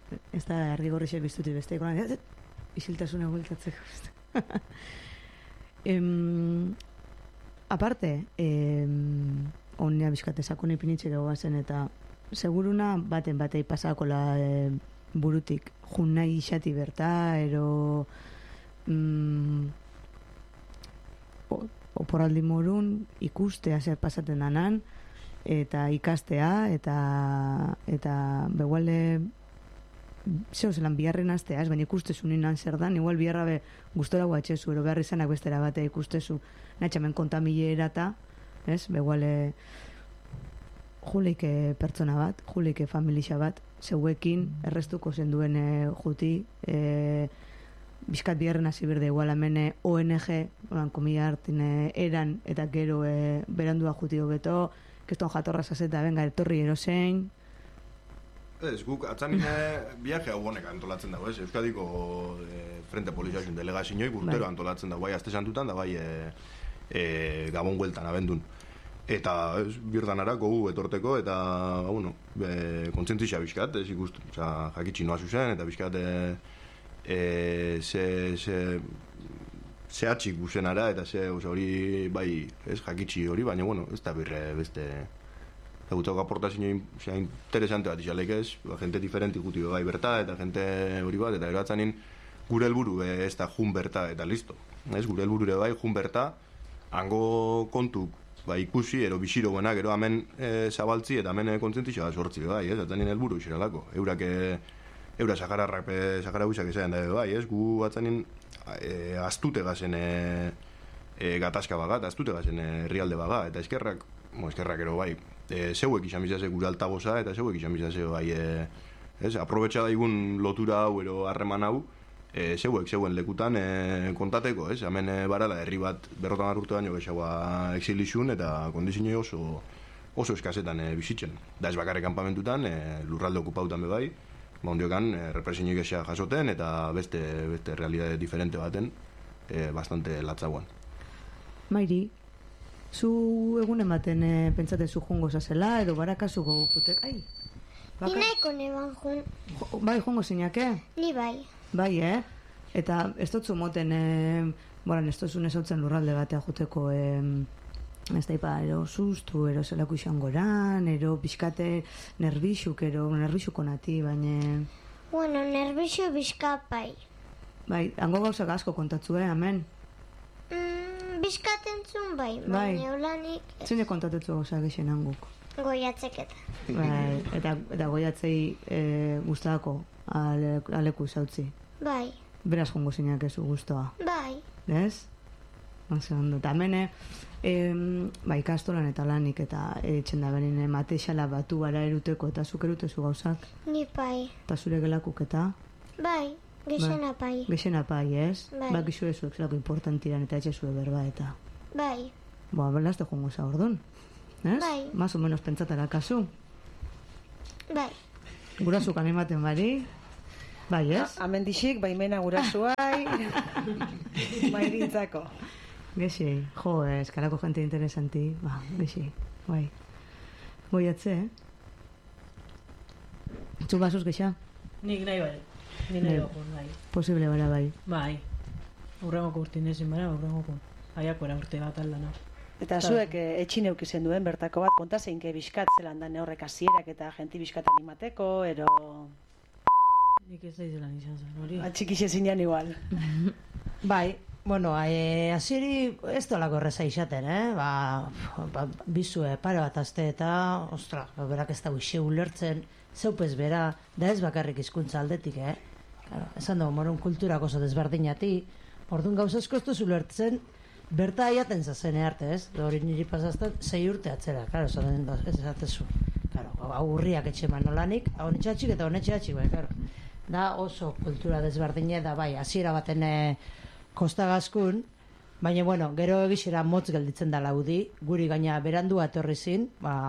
ez da errigorrixek biztuti beste ikonan, isiltasuna bultatzeko. Aparte, onea bizkate sakone pinitxe zen eta seguruna baten batei pasakola burutik jun nahi isati berta, ero oporaldi morun ikustea zer pasaten danan, eta ikastea, eta beguale zeo zelan biharren astea, baina ikustezu ninan zer dan, igual biharra be gustora guatxezu, ero behar izanak bestera batea ikustezu, natxamen kontamile erata, beguale juleike pertsona bat, juleike familia bat, zeuekin errestuko zenduen juti, bizkat biharren hasi berde igual hemen ONG, komila hartin eran, eta gero berandua juti hobeto, keston jatorra zazeta, venga, etorri erosein. Ez, guk atzanin viaje hau honek antolatzen dago, ez? Euskadiko Frente Poliziaxun delegazioi urtero antolatzen dago, bai aste santutan, da bai Gabon hueltan abendun. Eta birdanara gogu etorteko, eta, bueno, kontzentzia bizkat, ez ikustu, jakitsi noa zuzen, eta bizkat ze atxik guzenara, eta ze hori, bai, ez jakitsi hori, baina, bueno, ez da birre beste... Eta gutako aportazio interesante bat izalek ez, gente diferenti guti bai berta, eta gente hori bat, eta eratzanin gure helburu ez da jun berta, eta listo. Ez, gure helburu ere bai, jun berta, hango kontu ikusi, ero bisiro buena, gero hemen zabaltzi, eta hemen kontzentizioa sortzi bai, ez, atzanin helburu iziralako. Eura sakararrak, sakarabuisak ezain da bai, ez, gu atzanin astute gazen gatazka bagat, astute gazen herrialde baga, eta eskerrak ero bai, zeuek izamizase gure altaboza, eta zeuek izamizase bai, aprobetxa daigun lotura hau, ero harreman hau, zeuen lekutan kontateko, hemen barala herri bat berrotan urte baino gehiagoa exilizun, eta kondizio oso eskazetan bizitzen. Da ez bakarrik kanpamentutan, lurralde okupautan bebai, ondiokan represionik esa jasoten, eta beste realidade diferente baten, bastante latzagoan. Mairi, zu egun ematen pentsate zu jungo zazela, edo barakazu gogu jutek, ai? Ni nahiko neban jun. Bai, jungo zinake? Ni bai. Bai, Eta ez dut moten, ez dut zunezautzen lurralde batea juteko, ez da ero sustu, ero zelako izan goran, ero bizkate nerbixuko nati, baina... Bueno, nerbixu bizkapai. Bai, hango gauzak asko kontatzu, amen? Bizkatentzun bai, baina olanik... Zine kontatetzu gauzak esen hanguk? Goiatzeketa. Bai, eta goiatzei guztako aleku zautzi. Bai. Beraz jongo zinak ezu guztoa. Bai. Ez? Ondo, eta hemen ikastolan eta lanik eta etxen da berin mateixala batu bara eruteko eta zuk erutezu gauzak? Ni pai. Eta zure gelakuk eta? Bai, gexena pai. Gexena pai, ez? Bai. Bak izu ezuek zelako importantiran eta etxezue berba eta? Bai. Belazte jongo za ordun, ez? Bai. Más o menos pentsatara kasu? Bai. Gurasuk animaten bari? Bai, ez? Amendixik, baimena gurasuai, mairintzako. Gexi, eskalako jente interesanti, gexi, bai. Goiatze, Zu basuz gexa? Nik nahi bai, bai. Posible bara bai. Bai, urrengoko urtinezin bara, urrengoko. Aiako era urte bat aldana. Eta zuek etxin eukizen duen bertako bat, kontazeinke bizkat zelan da horrek hasierak eta jenti bizkat animateko, ero... Nik ez da izelan izan zen, hori? Atxikixe zinean igual. Bai, bueno, hasieri ez dolako erreza izaten, bizue, pare bat azte eta, ostra, berak ez dago ise ulertzen, zeupez bera, da ez bakarrik hizkuntza aldetik, Claro, esan dago, morun kulturak oso desberdinati, orduan gauza asko ez ulertzen, berta aiaten zazen arte, ez? Hori niri pasazten, 6 urte atzera, claro, ez esatezu. Claro, hau urriak etxe manolanik, hau netxatxik eta honetxatxik, bai, claro. Da oso kultura desberdine, da bai, hasiera baten kostagazkun, baina, bueno, gero egixera motz gelditzen da laudi, guri gaina berandu atorri zin,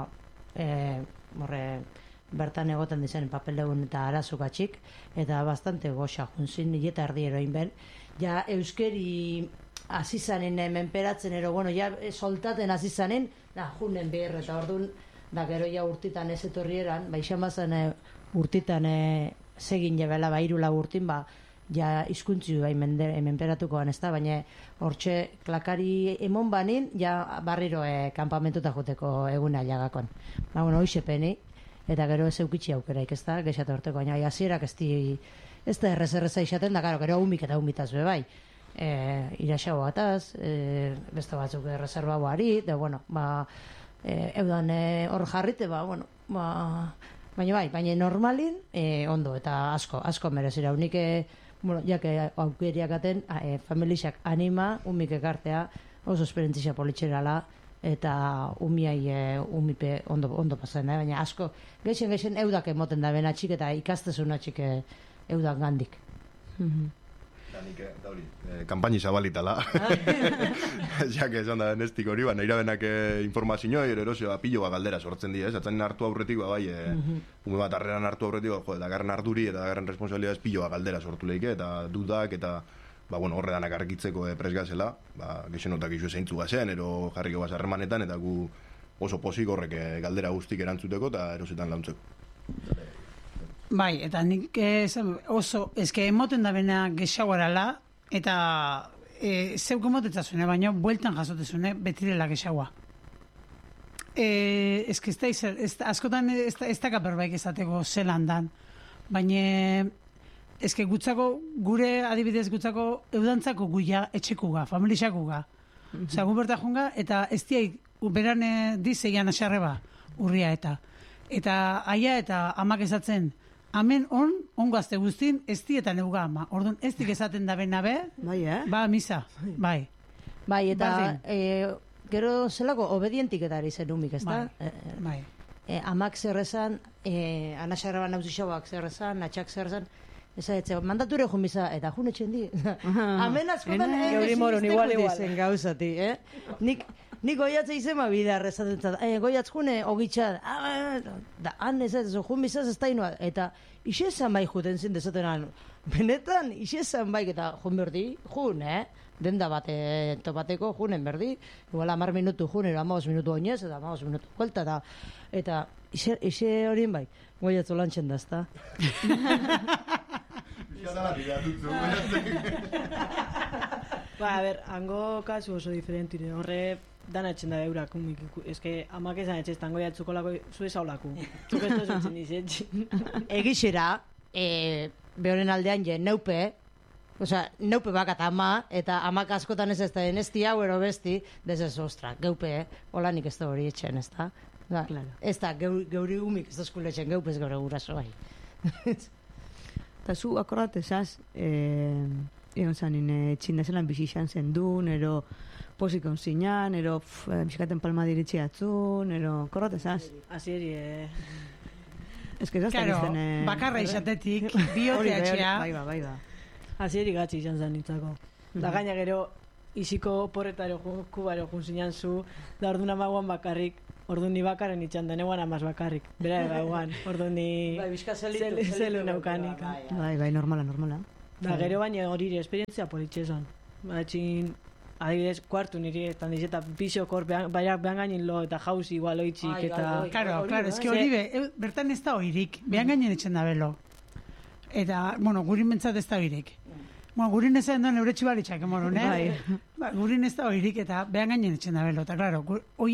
bertan egoten dizen papelegun eta arazukatxik, eta bastante goxa junzin, eta erdiero inben. Ja, euskeri azizanen menperatzen ero, bueno, ja, soltaten azizanen, junen behar, eta orduan, da gero ja urtitan ez etorrieran, baixan bazan urtitan segin jebela, ba, 3-4 urtin, ba, ja hizkuntzi bai menperatukoan, ez da, baina hortxe klakari emon banin, ja barriro kanpamentuta joteko eguna jagakon. Ba, bueno, hoxe peni, eta gero ez eukitzi aukeraik, ez da, gexatu horteko, baina hasierak ez da errez izaten, da, gero umik eta umitaz be bai. Iraxau bataz, beste batzuk reserva boari, da, bueno, ba, eudan hor jarrite, ba, bueno, ba, baina normalin, ondo, eta asko merezira, unik, bueno, jake aukeriak aten, familiak anima, umik ekartea, oso esperientzia politxerala, eta umipe ondo pasatzen da, baina asko, geixen eudak emoten da, ben atxik eta ikastezun atxik eudak gandik. Da hori, kampaini zabalitala. Ja que esan da nestik hori, baina irabenak informazioa, erosioa pilo galdera sortzen dira, atzan hartu aurretik, bai, ume bat arreran hartu aurretik, jo, eta garren arduri, eta garren responsabilidad pilo galdera sortu lehike, eta dudak, eta, ba, bueno, horredanak argitzeko presgazela, ba, gexenotak izu zeintzu gazean, ero jarriko baz harremanetan, eta gu oso posik horrek galdera guztik erantzuteko, eta erosetan launtzeko. Bai, eta nik oso, eske emoten da bena gexauarala, eta zeuk emotetzazune, baina bueltan jasotezune betirela gexaua. Eske askotan ez da kaperbaik ezateko zelan dan, baina eske gutzako, gure adibidez gutzako eudantzako guia etxekuga, familixakuga. Osa, gu berta junga, eta ez diaik, beran dizeian asarreba, urria eta. Eta aia eta amak esatzen, amen ongoazte guztin, ez dietan euga ama. Orduan, ez dik esaten da benabe, ba, misa, bai. Bai, eta gero zelako obedientik eta ari zen umik, ez da? Bai. Amak zerrezan, anasarraban nauzixauak zerrezan, natxak zerrezan, ez da, mandature jun misa, eta jun etxen di. Amen askotan, zen gauzati, Nik goiatze izema bidea rezatentzat, goiatz june ogitxat, da han ez jun bizaz ez da inoa, eta isezan bai juten zin dezatenan, benetan isezan bai, eta jun berdi, jun, denda bate topateko junen berdi, igual 10 minutu jun, 15 minutu oinez, eta 15 minutu kuelta, eta ise horien bai, goiatzo lantxen da, ez da. Ba, a ber, hango kasu oso diferentire, horre dana etxen da eurak, eske amak esan etxestan goiatzuko lako, zu esaulako, zuk ez dozutzen izetxe. Egixera, behoren aldean neupe, osea, neupe bakat ama, eta amak askotan ez da denesti hau ero besti, dezez, ostra, geupe, holanik ez da hori etxen, ez da? Ez da, geuri umik ez da eskuletxen, geupe ez gaur guraso bai. Eta zu akordatezaz, egon zanin, txindazelan bizixan zendun, ero posik onzinan, ero bizkaten palma diritxe atzun, ero korratezaz. Asieri, Ez que zazten izten... bakarra izatetik, bioteatxea. Bai ba. Asieri gatzi izan zen nintzako. Da gaina gero, isiko porretaro kubaro junzinan zu, da orduan amaguan bakarrik, orduan ni bakaren itxan da, neuan amaz bakarrik. Bera egaguan, orduan ni... Bai, bizka zelu naukanik. Bai, normala. Da gero baina hori esperientzia politxezan. Batxin, adibidez, kuartu niri, eta dizeta pixokor behan gainin lo, eta jauzi igual oitzik, eta... Claro, eski hori bertan ez da oirik, behan gainin etxen da belo. Eta, bueno, gurin bentsat ez da oirik. Bueno, gurin ez da endoan euretxi balitxak, emoron, gurin ez da oirik, eta behan gainin etxen da belo. Eta, claro,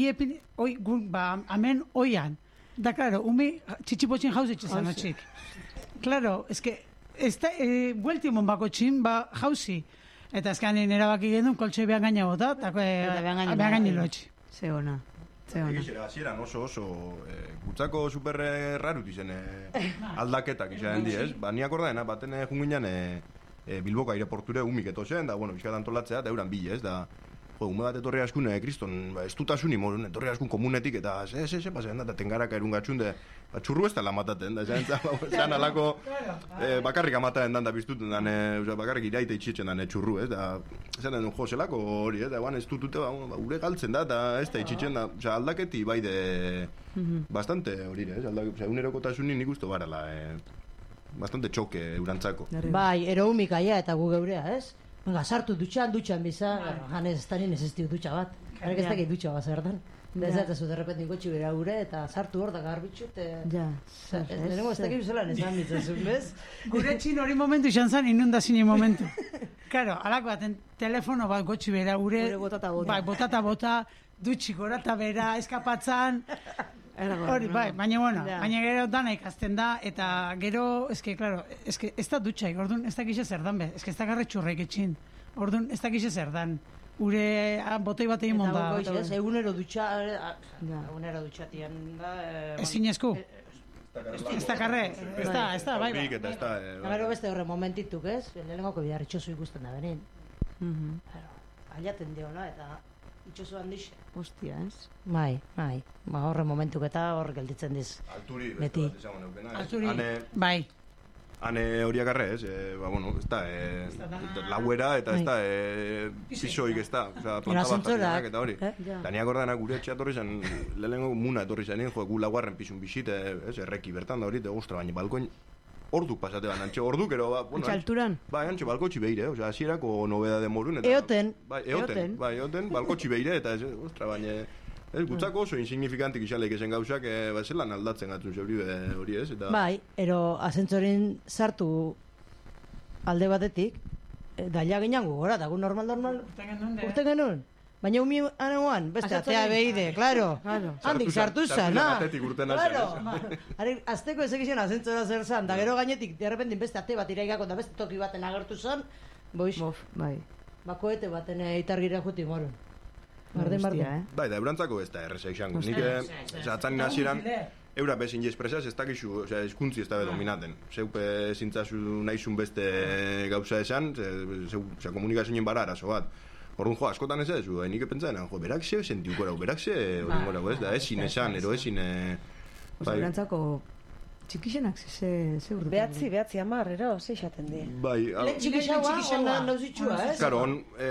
hemen oian. Da, claro, umi txitsipotxin jauzi etxezan otxik. Claro, eske... Ez da, bueltimon bako txin, jauzi. Eta azkanin erabaki gendun, koltxe behan gaina bota, eta behan gaina lotxi. Ze ona. Hasieran oso, gutzako super rarut izen aldaketak izan di, ez? Ba, ni akordaena, baten junginan Bilboko aireporture umik eto zen, da, bueno, bizkat antolatzea, da euran bile, ez? Da, ume bat etorri askun, kriston, ez dutasuni, etorri askun komunetik, eta pasen da, eta tengaraka erun gatxun, txurru ez da lamataten, da, zan alako bakarrik amataten dan, da biztuten dan, bakarrik iraite itxitzen dan txurru, ez, da, zan den joselako hori, da, ez dutute, ure galtzen da, eta ez da itxitzen da, aldaketi bai de, bastante hori, ez, unerokotasunin nik uste barala, bastante txoke eurantzako. Bai, ero humik aia eta gu geurea, ez? Venga, sartu dutxan biza, janez ez da nien ez ez dutxa bat. Harek ez dakit dutxa bat zertan. Da ez datazu derrepenti gotxi bera gure, eta sartu hor da garbitxu, Ja, Lehenengo ez dakit zelan esan bitzazun, bez? Gure txin hori momentu izan zen, inundazio momentu. Claro, alako baten telefono bat gotxi bera gure. Gure botata bota. Bai, botata bota, dutxi gorata bera, eskapatzan. Hori, bai, baina bueno, baina gero dana ikasten da, eta gero, claro, ez da dutxaik, orduan ez dakixe zer dan be, ez da garre txurraik etxin, orduan ez dakixe zer dan. Ure botoi bat egin monda. Eta goiz, egunero dutxatian da... Ezin esku? Ez da karre, ez da, bai. Gero beste horre momentituk, ez? Lehenengoko bidar itxosu ikusten da benin. Aiaten diola, eta itxosu handixe. Hostia, ez? Bai. Horre momentuk eta horre gelditzen diz. Alturi, beste bat esango neukena. Alturi, bai. Hane horiak arre, ez? Ez da, lauera eta ez da, pisoik ez da. Osa, planta bat eta hori. Daniak ordenak gure etxea torri zen, lehenengo muna etorri zen, gu laugarren pisun bisite, ez? Erreki bertan da hori, ostra, baina balkoin orduk pasate ban, antxe orduk, ero, bueno, antxe alturan? Bai, antxe balkotxi behire, osea, hasierako nobeda de morun, eta... Eoten, balkotxi behire, eta, ostra, baina... Ez, gutzako oso insignifikantik izaleik ezen gauzak, zelan aldatzen gatzun zeuri hori ez, eta... Bai, ero asentzorin sartu alde batetik, daila ginean gugora, eta gu normal, urten genuen. Baina umi aneguan, beste atea behide, klaro, handik sartu zan, claro. Azteko ez egizien asentzora zer zan, da gero gainetik, derrepentin beste ate bat iraigako, da beste toki baten agertu zan, boiz, bakoete baten itargira juti morun. Barden. Bai, da eurantzako ez da erreza izango. Nik atzan naziran, eura bezin jespresaz ez dakizu, osea, eskuntzi ez da dominaten. Zeupe zintzazu nahizun beste gauza esan, komunikazioen bara arazo bat. Orduan, askotan ez ez, nik pentsatzen, berak ze sentiuko erau, berak ze hori gorau ez, da ezin esan, ero ezin... Eurantzako txikixenak ze urte? Behatzi, amar, ero, ze isaten di. Bai, txikixaua, ondan dauzitxua, ez? Karo,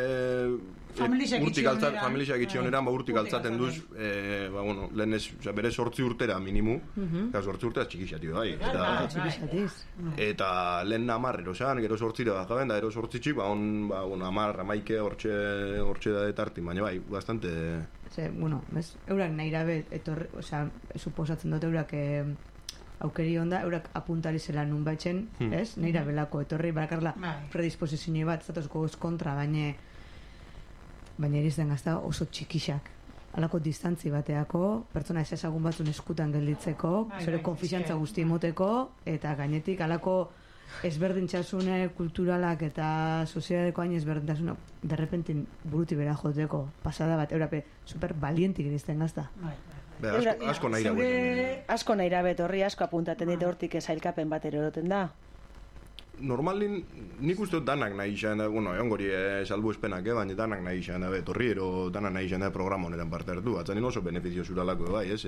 familia gitxioneran urtik altzaten duz, lehen ez, bere 8 urtera minimu, 8 urtera txikixati bai. Eta lehen 10 erosan, gero 8 bajaben, da ero 8 txik, 10, 11 hortxe da etartin, baina bai, bastante... Eurak nahi rabe, suposatzen dut eurak aukeri onda, eurak apuntari zela nun baitzen, ez? Nahi rabelako, etorri barakarla predisposizio bat, zatozko kontra, baina irizten gazta oso txikixak. Halako distantzi bateako, pertsona ez ezagun batzun eskutan gelditzeko, zure konfiziantza guzti emoteko, eta gainetik halako ezberdintxasune kulturalak eta soziadeko hain ezberdintasuna derrepentin buruti bera joteko pasada bat, eurape super valientik irizten gazta. Asko nahi rabe. Asko nahi rabe, horri asko apuntaten dite hortik ezailkapen bat eroten da. Normalin, nik uste dut danak nahi izan da, egon gori salbu espenak, baina danak nahi izan da, torri ero danak nahi izan da programa honetan parte hartu. Atzanin oso benefizio zuralako bai, ez?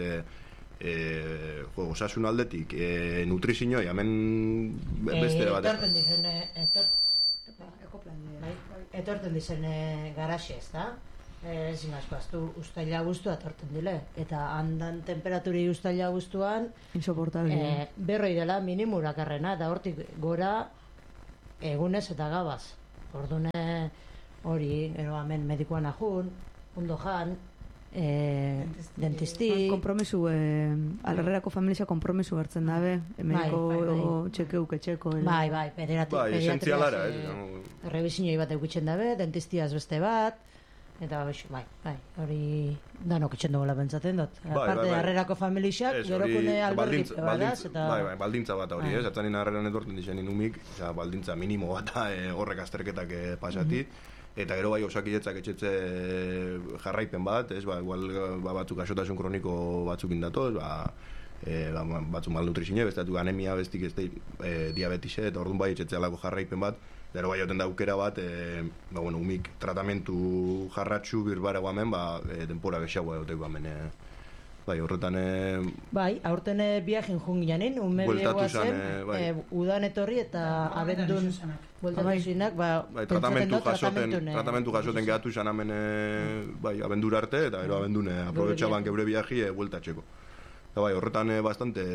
Osasun aldetik, nutrizioi, hemen beste bat. Etorten dizen garaxe, ez da? Ezin asko, ustaila guztu atorten dile. Eta handan temperaturi ustaila guztuan insoportable. Berroi dela minimurakarrena, eta hortik gora egunez eta gabaz. Orduan hori, hemen medikoan ajun, ondo jan, dentisti... Kompromesu, alrerako familia kompromesu hartzen dabe, mediko txekeuk etxeko. Bai, esentzialara. Errebizinoi bat eukitzen dabe, dentistiaz beste bat, eta bai, hori danok etxen dugu lapentzaten dut. Aparte, harrerako familiak, gerokune alberrik badaz, eta... Bai, baldintza bat hori, ez? Atzanin harreran edorten dizen inumik, baldintza minimo bat horrek azterketak pasati, eta gero bai osakidetzak etxetze jarraipen bat, ez? Igual batzuk gaixotasun kroniko batzuk indatoz, batzuk malnutrizine, bestatu anemia, bestik ez diabetise, eta orduan bai etxetze alako jarraipen bat, gero bai oten da aukera bat, umik tratamentu jarratxu birbarago hemen, denpora gehiago egoteko hemen. Bai, horretan... Bai, aurten biajen jungianin, ume biegoa zen, udan etorri eta abendun bueltatu zinak, tratamentu jasoten gehatu izan hemen abendur arte, eta gero abendun aprobetxaban geure biaji bueltatxeko. Bai, horretan bastante,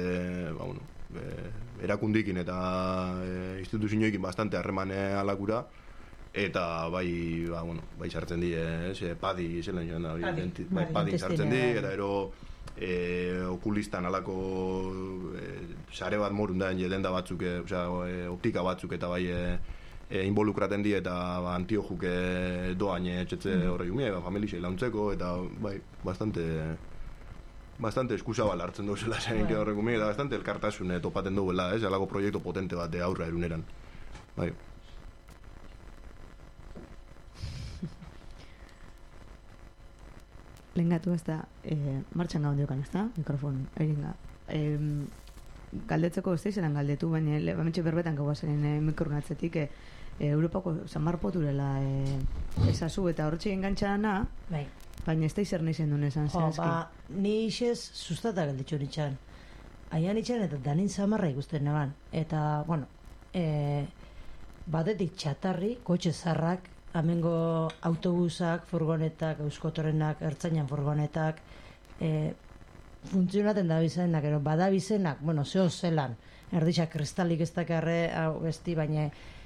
erakundikin eta instituzioekin bastante harreman alakura, eta bai sartzen di, padi, zelan joan da, padi sartzen di, eta ero okulistan alako sare bat morun da, jedenda batzuk, optika batzuk, eta bai involukraten di, eta antiojuk doain etxetze horre jumie, familixei launtzeko, eta bai, bastante eskuzabal hartzen duzela zein horreko mi, eta bastante elkartasun topaten duela, alako proiektu potente bat de aurra eruneran. Bai. Lengatu ez da, martxan gaun diokan, ez da? Mikrofon, eringa. Galdetzeko ez da izan galdetu, baina bamentxe berbetan gauazen mikronatzetik Europako zamarpoturela esazu, eta horretxe engantxana, bai. Baina ez da izan nahi zen duen esan zehazki. Ni isez sustata galditxo nitxan. Aian itxan eta danin zamarra ikusten neban. Eta, bueno, batetik txatarri, kotxe zarrak, amengo autobusak, furgonetak, euskotorenak, ertzainan furgonetak, funtzionaten da bizenak, bada bizenak, bueno, zeo zelan, erditxak kristalik ez dakarre, hau besti, baina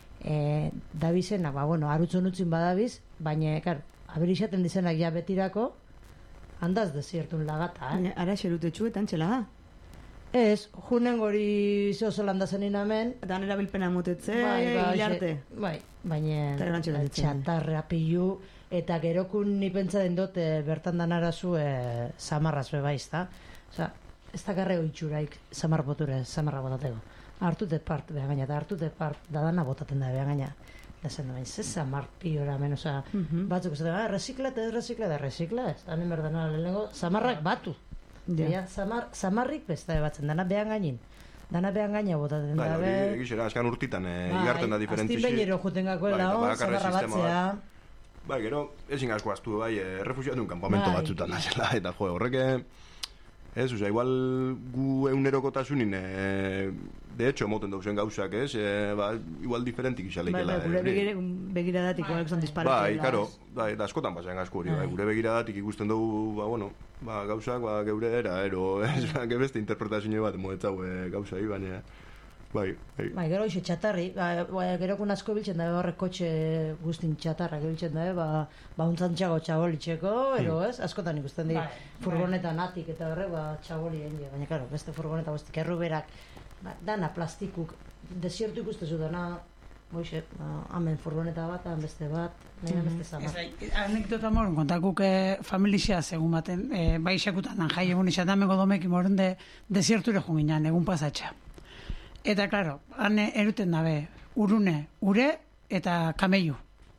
da bizenak, bueno, arutzen utzin badabiz, baina, aberixaten dizenak ja betirako, handaz desiertun lagata, Ara xerute txuetan txela da? Ez, junen gori zeo zelan da zenin hemen, eta nera bilpena motetze, hilarte. Bai, baina txatarra pilu, eta gerokun ni pentsa den dote bertan danarazu zamarraz bebaiz, da? Osa, ez da garrego itxuraik zamarpoture, zamarra botateko. Hartute part, beha gaina, eta hartute part, dadana botaten da, beha gaina. Da zen da, ze zamar piora hemen, osa, batzuk ez da, rezikla, ez da, hemen berdana lehenengo, zamarrak batu. Ja, zamarrik besta batzen, dana behan gainin. Dana behan gaina botaten da, be... Egizera, azkan urtitan, igarten da diferentzi. Aztin behinero juten gakoela, zamarra batzea. Bai, gero, ezin asko aztu, bai, refugiatun kanpamento batzutan nazela, eta jo, horreke... Ez, oza, igual gu eunerokotasunin, de hecho, moten dauzen gauzak, ez? Igual diferentik izaleikela. Bai, gure begiradatik igual son disparatela. Bai, karo, da askotan pasean asko hori, bai, gure begiradatik ikusten dugu, gauzak, geure era, ez, beste interpretazio bat moetzau gauzai, baina... Bai. Bai, gero iso txatarri, gerokun asko biltzen da, horrek kotxe guztin txatarrak biltzen da, untzantxago txabolitzeko, ez? Askotan ikusten di, furgonetan atik eta horrek, txaboli egin, baina, karo, beste furgoneta guztik erruberak, dana plastikuk, desiertu ikustezu dana, boixe, hamen furgoneta bat, hamen beste bat, nahi beste zama. Anekdota moron, kontakuk familixea segun baten, bai isakutan, jai egun isatan meko domeki moron de desierture junginan, egun pasatxa. Eta, klaro, hane eruten dabe, urune, ure eta kamellu.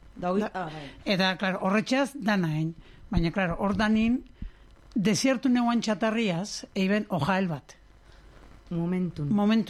Eta, klaro, horretxaz dana egin. Baina, klaro, hor danin, desiertu neuan txatarriaz, eiben ojael bat. Momentun.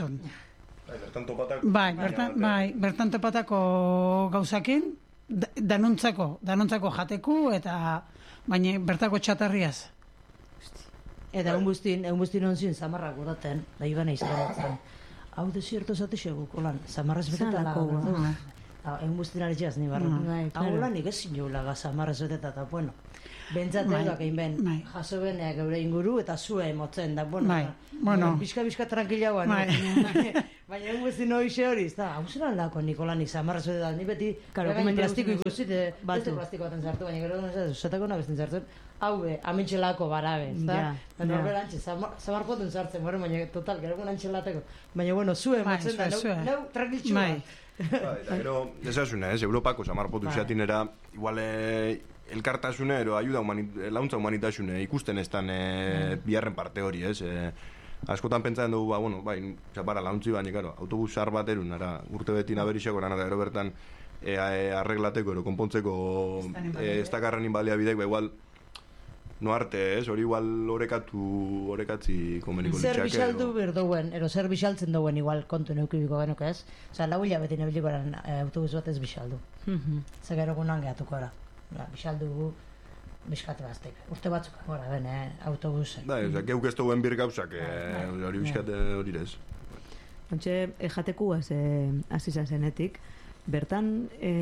Bertan topatako gauzakin, danontzako jateku, eta, baina, bertako txatarriaz. Eta, egun guztin onzien zamarrak godaten, da iban eizan. Hau desierto zate xegu, kolan, zamarrez beteta laga. Egun guztinari txaz, ni barra. Hau lan igezin jo laga zamarrez beteta, eta, bueno, bentsate edoak egin ben, jaso beneak eure inguru, eta zue emotzen, da, bueno, bizka tranquilagoan. Baina egun guztin hoxe hori, ez da, hau zelan lako Nikolanik zamarrez beteta, ni beti, egain plastiko ikusit, beste plastiko baten zartu, baina gero, zatako nabezten zartzen, hau amintxelako barabe, ez da? Eta berantxe, zamarpotun zartzen, baina total, gero antxelateko. Baina, bueno, zue emotzen da, neu tranquiltxu bat. Eta gero, ezazuna, Europako zamarpotu izatinera, igual elkartasune, ero launtza humanitasune ikusten estan biharren parte hori, ez? Askotan pentsatzen dugu, bai, txapara launtzi baina, karo, autobus zar bat erun, urte beti naberixako lan, eta gero bertan arreglateko, ero konpontzeko ez dakarren inbalia bidek, ba, igual, no arte, ez, hori igual horekatzi komeniko litxake. Zer bixaldu berdouen, zer bixaltzen douen igual kontu neukibiko genuke, ez? Osa, lau hilabeti nebiliko eran autobus bat ez bixaldu. Zer gero gunan gehatuko era. Bixaldu bizkate baztek. Urte batzuk gora ben, autobusen. Da, geuk ez duen bir gauzak, hori bizkate hori ez. Ontxe, jateku azizan zenetik, bertan,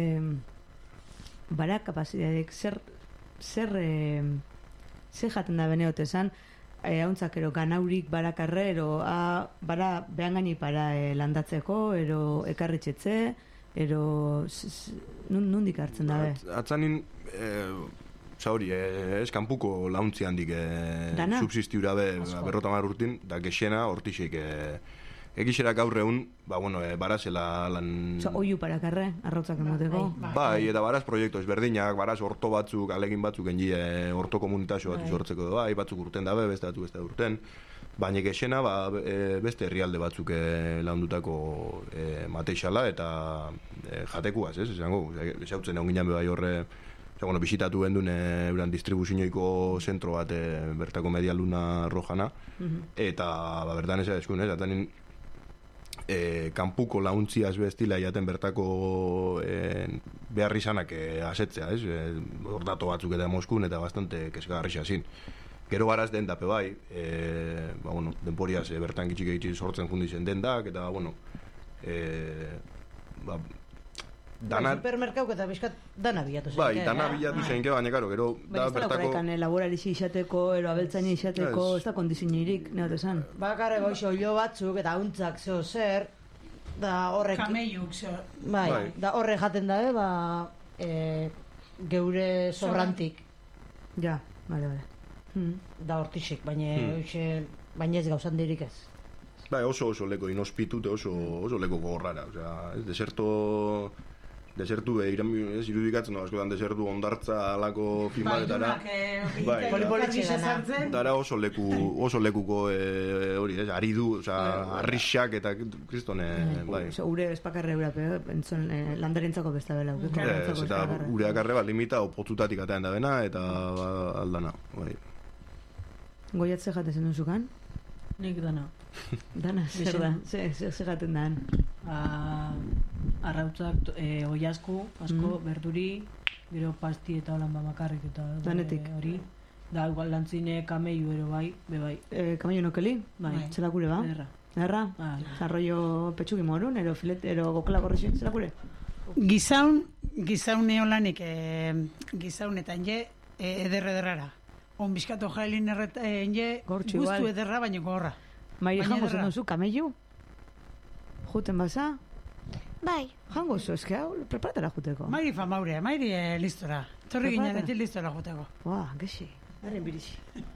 bara kapazitatek zer jaten da beneote esan, hauntzak ero ganaurik barakarre, ero bara behan gaini para landatzeko, ero ekarritxetze, ero nondik hartzen dabe? Atzanin, hori, kanpuko launtzi handik subsistiura berrotamar urtin, da gexena hortixek egixerak aurreun, barazela lan... Oiu parakarre, arrotzak emoteko? Bai, eta baraz proiektu ezberdinak, baraz orto batzuk, alegin batzuk engie orto komunitazio bat sortzeko bai, batzuk urten dabe, beste batzuk beste urten. Baina gexena, beste herrialde batzuk landutako mateixala eta jatekuaz, esango, esautzen egon ginen bai horre, bisitatu bendun euran distribuzioiko zentro bat bertako Media Luna Rojana, eta bertan ez eskun, atanin kanpuko launtziaz bestila jaten bertako behar izanak asetzea, hor dato batzuk eta Moskun eta bastante kesgarri xazin. Gero baraz den dape bai, denporiaz bertan gitxik egitzi sortzen jundizen dendak, eta supermerkauk eta bizkat dana bilatu zen. Bai, dana bilatu zen, baina karo, gero da bertako... Baina laborarixi izateko, ero abeltzaini izateko, ez da kondizionirik, neot esan. Bakarre goixo olio batzuk eta untzak zeo zer, da horrek... Kameiuk zeo. Bai, da horrek jaten dabe, geure sobrantik. Ja, bale. Da hortixek, baina ez gauzan dirik ez. Bai, oso leko inospitute, oso leko gogorrara, desertu irudikatzen askotan desertu ondartza alako filmadetara. Dara oso lekuko hori, aridu, arrixak eta kristone, bai. Ure espakarre eurape, landarentzako besta bela. Eta ure akarre bat limita opotzutatik atean da bena eta aldana, bai. Goiatze jatezen duzukan? Nik dana. Dana, zer da? Zer jaten dan? Arrautzak, oiazku, asko, berduri, gero pasti eta holan bamakarrik eta... Danetik? Hori. Da, igual lantzine kameio ero bai, bebai. Kameio nokeli? Bai. Zelakure ba? Erra? Zarroio petxuki morun, ero filet, ero gokela gorrexin, zelakure? Gizaun neolanik, gizaun eta enge ederrara. On bizkatu jailin enge guztu ederra baino gorra. Mairi jango zen duzu, kameio? Juten baza? Bai. Jango zu, eske hau, preparatara juteko. Mairi famaurea, mairi listora. Torri ginenetik listora juteko. Gexi, garen birixi.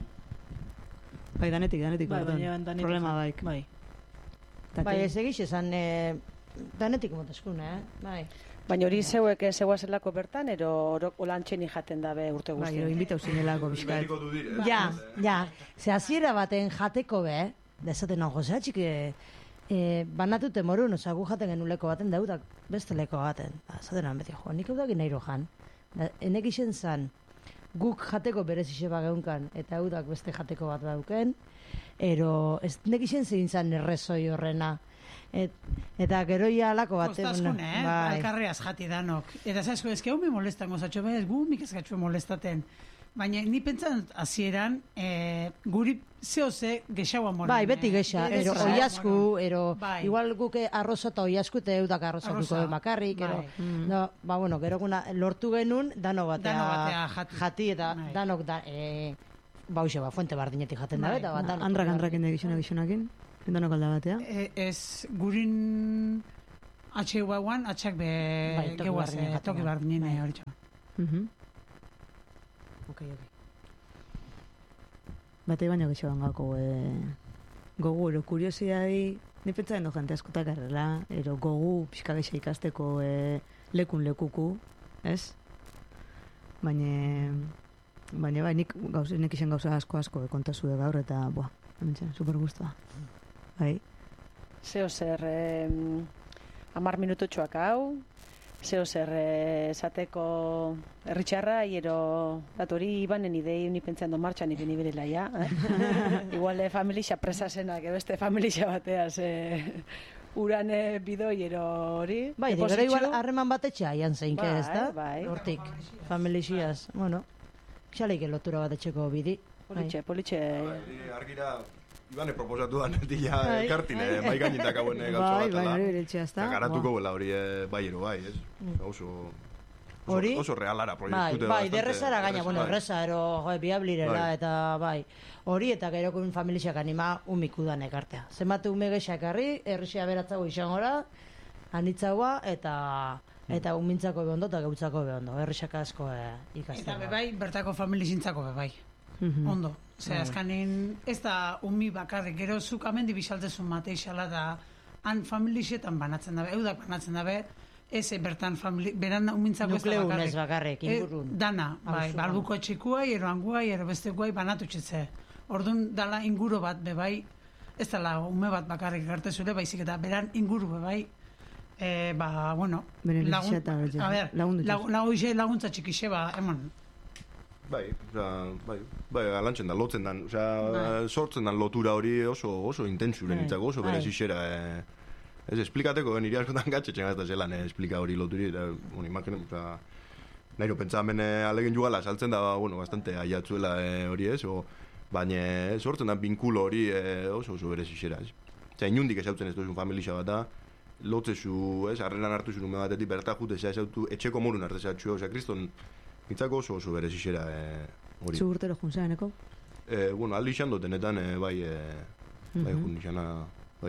Bai, danetik, problema baik. Bai. Bai, ez egiz esan danetik moteskun, bai. Baina hori zeuek zeuazelako bertan, ero olantxeni jaten dabe urte guztien. Bai, ero invitau zinelako bizkat. Ja, ze hasiera baten jateko dezaten hau Jose atxik banatute morun, gu jaten genuleko baten daudak beste leko baten. Zaten han beti, nik eudakin nahi rojan. Enek isen zan, guk jateko berez iseba geunkan, eta eudak beste jateko bat dauken, ero, ez nek isen zein zan errezoi horrena. Eta gero ia alako bat... Kostaskune, alkarreaz jati danok. Eta zasko, ezke hau mi molestan gozatxo behaz, gu mik ezkatxo molestaten. Baina ni pentsan hasieran guri zehose gexaua moran. Bai, beti gexa, ero oiazku, ero igual guke arroza eta oiazku eta eudak arrozatuko bakarrik, ero gero lortu genuen dano batea jati eta danok fuente bardinetik jaten da eta bat danok. Andrakin da gizonakin, danok alda batea? Ez gurin atxe guauan, atxak gehuaz, toki bardinene hori txo. Okay. Bate baino gexoan gako gogu, ero kuriosidadi, ni pentsaren do jante askotak arrela, ero gogu pixka gexa ikasteko lekun lekuku, ez? Baina bai, nik izan gauza asko kontazu de gaur, eta hemen super guztua. Bai? Zeo zer 10 minututxoak hau, zeo zer esateko erritxarra, ero hori ibanen idei unipentzean do martxan ipini birela, ja. Igual familixa presasenak, beste familixa bateaz uran bidoi, ero hori. Bai, gero igual harreman batetxea aian zeinke, ez da? Bai, hortik, familixiaz, xaleik lotura batetxeko bidi. Politxe. Argira... Ibane proposatu da netila kartine, bai gainitak hauen gauza batela. Bai, garatuko bela hori baiero, bai, ez? Oso realara proiektute. Bai, derrezara gaina, erreza, ero biablirela, eta bai. Hori eta gero kun familixak anima umikudan ekartea. Zenbate ume gexak harri, errixea beratzago izan gora, anitzagoa eta umintzako behondo eta gautzako behondo. Errexaka asko ikasten. Eta bebai, bertako familizintzako bebai. Ondo. Zer, azkanin, ez da umi bakarrik, gero zuk amendi bisaltezun mateixala da han familixetan banatzen dabe, eudak banatzen dabe, ez bertan beran umintzako ez da bakarrik. Nukleunez bakarrik, ingurun. Dana, bai, balbuko etxikuai, ero anguai, ero bestekuai banatu txetze. Orduan dala inguru bat bebai, ez dala ume bat bakarrik gertezule, baizik eta beran inguru bebai, laguntza txikixe, emon. Bai, alantzen da, lotzen dan, sortzen dan lotura hori oso intentsuren itzako, oso berezixera. Ez, esplikateko, niri askotan gatxetxen gazta zelan, esplika hori loturi, eta, imaginen, nahiro pentsamen alegin jugala, saltzen da, bastante aiatzuela hori ez, baina sortzen da binkulo hori oso berezixera, ez. Inundik ezautzen ez duzun familixa bat da, lotzezu, ez, arrenan hartu zuen ume batetik, berta jute, ezautu, etxeko morun artezatxu, kriston, mitzako oso berezixera hori. Zu urtero junzeaneko? Aldi izan dotenetan, bai junizana, bai.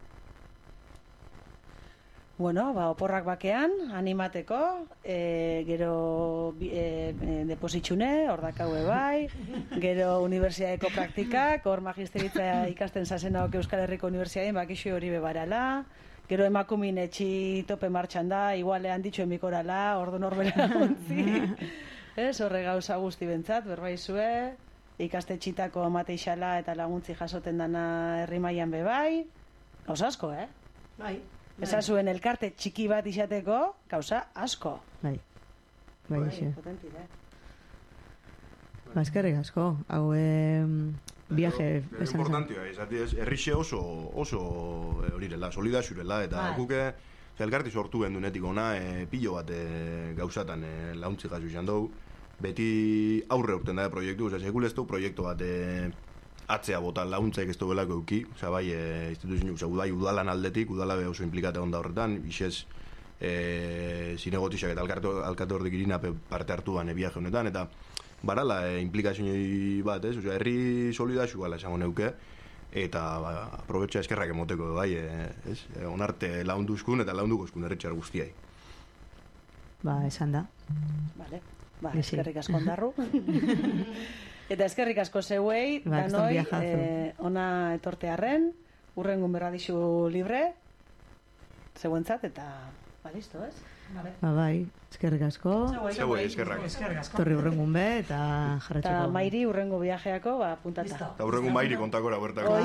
Bueno, oporrak bakean, animateko, gero depositxune, hor dakaue bai, gero unibertsiadeko praktikak, hor magisteritza ikasten zazenaok Euskal Herriko Unibertsiadean, bakixo hori bebarala, gero emakumin etxi tope martxan da, igualean ditxo emikorala, ordu norbera guntzi. Horre gauza guzti bentzat, berbaizue, ikastetxitako mateixala eta laguntzi jasoten dana herri mailan bebai. Gauza asko, Bai. Ezazuen elkarte txiki bat izateko, gauza asko. Bai, xe. Potentire. Eskerrik asko, hau viaje esan. Importantia, herrixe oso horirela, solidazurela, eta guke elkarti sortu gendunetik ona, pilo bat gauzatan launtzi jasu izan dugu, beti aurre urten da proiektu, segul ez du proiektu bat atzea bota launtzaik ez dobelako euki, bai, instituzio, bai, udalan aldetik, udala be oso implikate onda horretan, isez zinegotixak eta alkate horrek irina parte hartuan viaje honetan, eta barala implikazioi bat, ez? Herri solidazu gala esango neuke, eta aprobetxa eskerrak emoteko, bai, ez? Onarte launduzkun eta laundukozkun herritxar guztiai. Esan da. Vale, eskerrik asko ondarru. Eta eskerrik asko zeuei, danoi, ona etortearren, urrengun berradixu libre, zeuentzat, eta listo, ez? Bai, eskerrik asko. Zeuei, eskerrak. Torri urrengun be, eta jarretxeko. Eta Mairi urrengo viajeako, puntata. Eta urrengun Mairi kontakora bertako.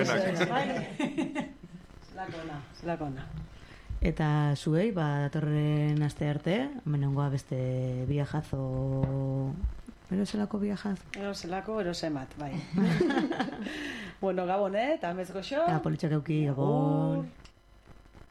Zelako ona. Eta zuei, datorren aste arte, hemenengoa beste viajazo... Eroselako viajazo? Erosemat, bai. Bueno, gabon, eta amez goxo. Politxak euki, gabon.